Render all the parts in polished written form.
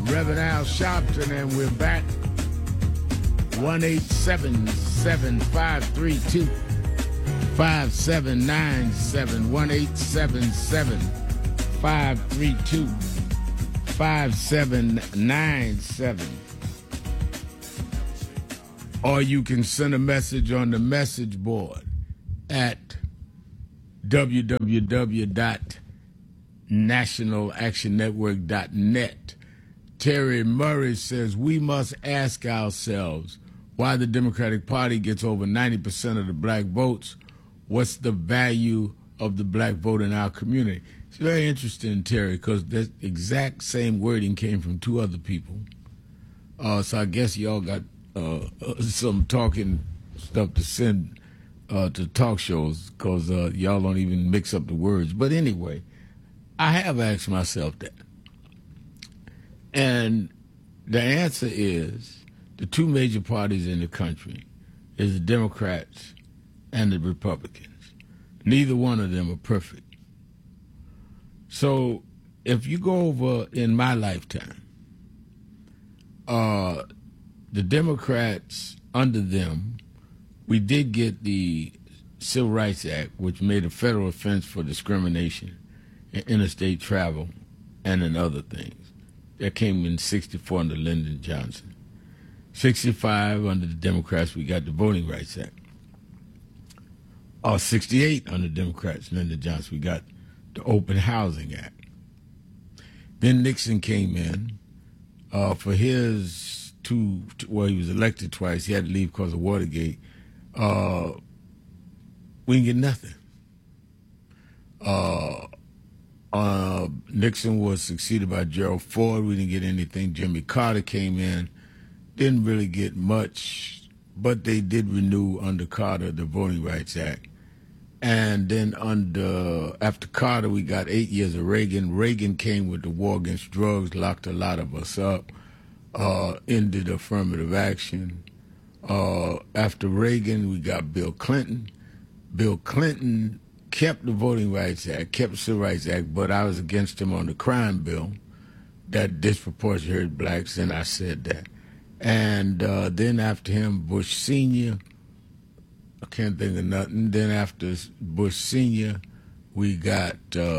Reverend Al Sharpton, and we're back. 1-877-532-5797. 1-877-532-5797. Or you can send a message on the message board at www.nationalactionnetwork.net. Terry Murray says, we must ask ourselves why the Democratic Party gets over 90% of the black votes. What's the value of the black vote in our community? It's very interesting, Terry, because the exact same wording came from two other people. So I guess y'all got some talking stuff to send to talk shows because y'all don't even mix up the words. But anyway, I have asked myself that. And the answer is the two major parties in the country is the Democrats and the Republicans. Neither one of them are perfect. So if you go over in my lifetime, the Democrats, under them, we did get the Civil Rights Act, which made a federal offense for discrimination in interstate travel and in other things. That came in 64 under Lyndon Johnson. 65 under the Democrats, we got the Voting Rights Act. 68 under Democrats, Lyndon Johnson, we got the Open Housing Act. Then Nixon came in for his he was elected twice. He had to leave because of Watergate. We didn't get nothing. Nixon was succeeded by Gerald Ford. We didn't get anything. Jimmy Carter came in. Didn't really get much, but they did renew under Carter the Voting Rights Act. And then after Carter, we got 8 years of Reagan. Reagan came with the war against drugs, locked a lot of us up, ended affirmative action. After Reagan, we got Bill Clinton. Bill Clinton kept the Voting Rights Act, kept the Civil Rights Act, but I was against him on the crime bill that disproportionately hurt blacks, and I said that. And then after him, Bush Sr., I can't think of nothing. Then after Bush Sr., we got,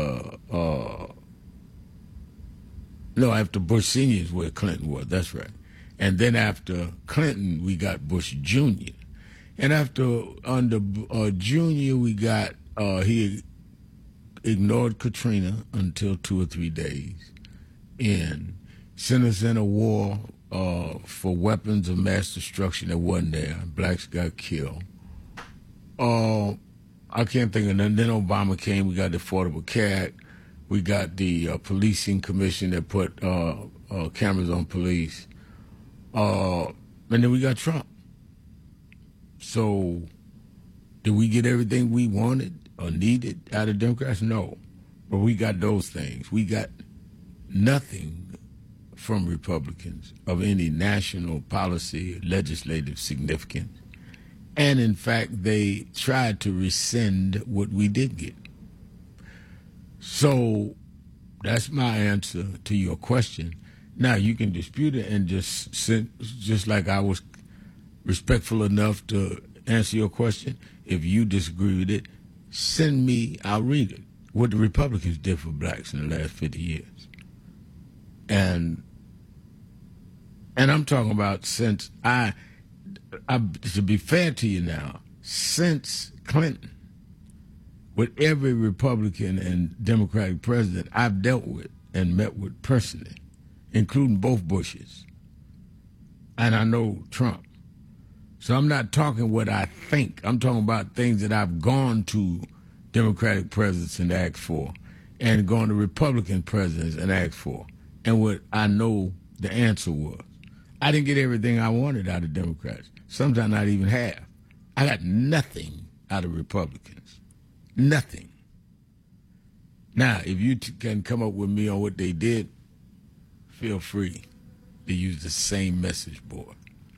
after Bush Sr. is where Clinton was, that's right. And then after Clinton, we got Bush Jr. And under Jr., we got, he ignored Katrina until 2 or 3 days in, sent us in a war for weapons of mass destruction that wasn't there. Blacks got killed. I can't think of nothing. Then Obama came. We got the Affordable Care Act. We got the policing commission that put cameras on police. And then we got Trump. So did we get everything we wanted or needed out of Democrats? No. But we got those things. We got nothing from Republicans of any national policy, legislative significance. And, in fact, they tried to rescind what we did get. So that's my answer to your question. Now, you can dispute it and just like I was respectful enough to answer your question. If you disagree with it, send me, I'll read it, what the Republicans did for blacks in the last 50 years. And I'm talking about since to be fair to you now, since Clinton, with every Republican and Democratic president I've dealt with and met with personally, including both Bushes, and I know Trump. So I'm not talking what I think. I'm talking about things that I've gone to Democratic presidents and asked for, and gone to Republican presidents and asked for, and what I know the answer was. I didn't get everything I wanted out of Democrats. Sometimes not even half. I got nothing out of Republicans. Nothing. Now, if you can come up with me on what they did, feel free to use the same message board.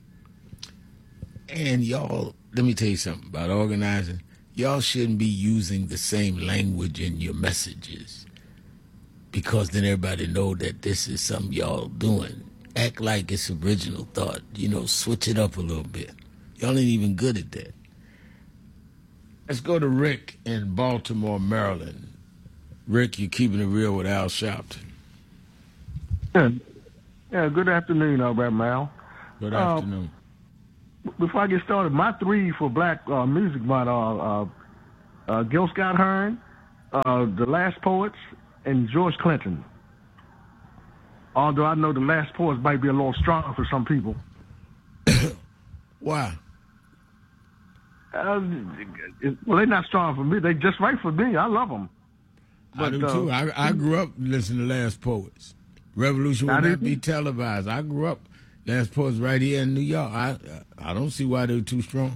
And y'all, let me tell you something about organizing. Y'all shouldn't be using the same language in your messages. because then everybody know that this is something y'all doing. Act like it's original thought. Switch it up a little bit. Y'all ain't even good at that. Let's go to Rick in Baltimore, Maryland. Rick, you're keeping it real with Al Sharpton. Yeah, good afternoon, Reverend Mal. Good afternoon. Before I get started, my three for Black Music Month are Gil Scott-Heron, The Last Poets, and George Clinton. Although I know The Last Poets might be a little strong for some people. Why? Well, they're not strong for me. They just right for me. I love them. But, I do too. I grew up listening to Last Poets. Revolution would not be televised. I grew up Last Poets right here in New York. I don't see why they're too strong.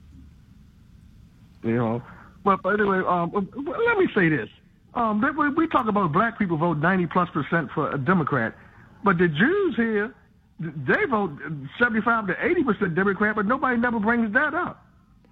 But anyway, let me say this. We talk about black people vote 90+% for a Democrat, but the Jews here, they vote 75 to 80% Democrat, but nobody never brings that up.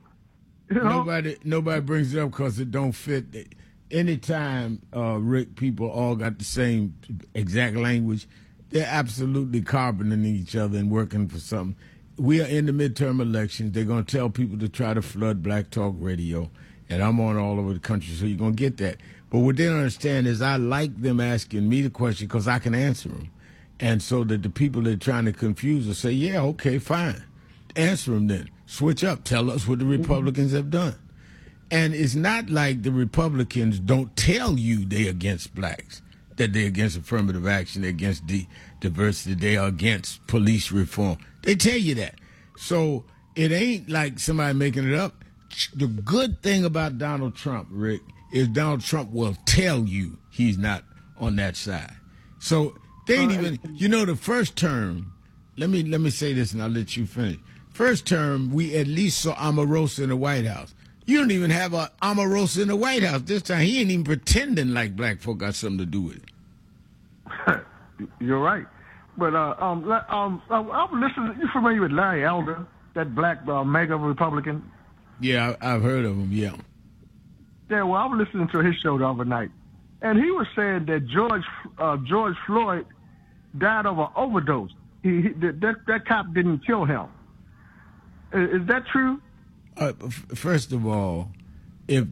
Nobody brings it up because it don't fit. Anytime, Rick, people all got the same exact language, they're absolutely carboning each other and working for something. We are in the midterm elections. They're going to tell people to try to flood Black Talk Radio, and I'm on all over the country, so you're going to get that. But what they don't understand is I like them asking me the question because I can answer them. And so that the people that are trying to confuse us say, yeah, okay, fine. Answer them then. Switch up. Tell us what the Republicans have done. And it's not like the Republicans don't tell you they're against blacks, that they're against affirmative action, they're against diversity, they are against police reform. They tell you that. So it ain't like somebody making it up. The good thing about Donald Trump, Rick, is Donald Trump will tell you he's not on that side. So they ain't even, the first term, let me say this and I'll let you finish. First term, we at least saw Omarosa in the White House. You don't even have a Omarosa in the White House this time. He ain't even pretending like black folk got something to do with it. You're right. But I'm listening. You familiar with Larry Elder, that black mega Republican? Yeah, I've heard of him, yeah. Yeah, well, I was listening to his show the other night, and he was saying that George Floyd died of an overdose. That cop didn't kill him. Is that true? First of all, if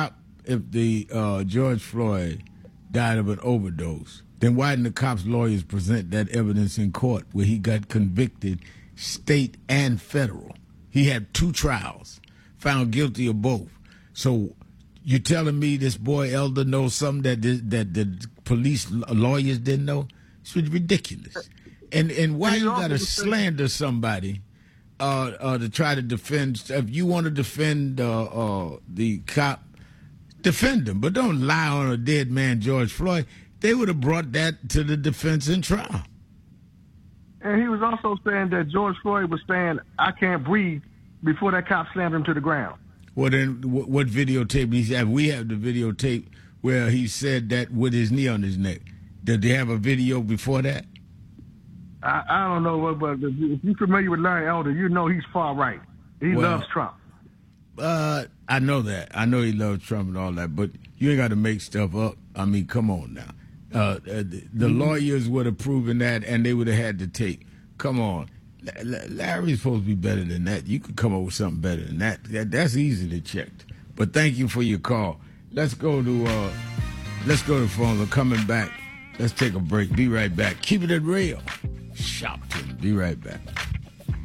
George Floyd died of an overdose, then why didn't the cop's lawyers present that evidence in court where he got convicted, state and federal? He had 2 trials, found guilty of both. So you telling me this boy Elder knows something that the police lawyers didn't know? It's ridiculous. And why you got to slander somebody? To try to defend. If you want to defend the cop, defend him, but don't lie on a dead man, George Floyd. They would have brought that to the defense in trial. And he was also saying that George Floyd was saying, "I can't breathe," before that cop slammed him to the ground. Well, then, what videotape did he have? We have the videotape where he said that with his knee on his neck. Did they have a video before that? I don't know, but if you're familiar with Larry Elder, you know he's far right. He loves Trump. I know that. I know he loves Trump and all that, but you ain't got to make stuff up. I mean, come on now. The lawyers would have proven that, and they would have had the tape. Come on. Larry's supposed to be better than that. You could come up with something better than that. That's easily checked. But thank you for your call. Let's go to the phone. We're coming back. Let's take a break. Be right back. Keep it real. Sharpton. Be right back.